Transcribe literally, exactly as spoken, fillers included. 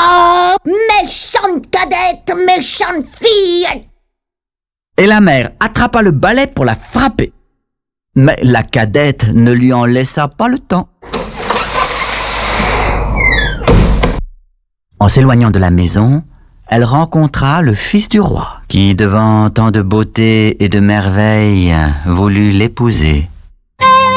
Oh, méchante cadette, méchante fille! Et la mère attrapa le balai pour la frapper. Mais la cadette ne lui en laissa pas le temps. En s'éloignant de la maison, elle rencontra le fils du roi, qui, devant tant de beauté et de merveilles, voulut l'épouser.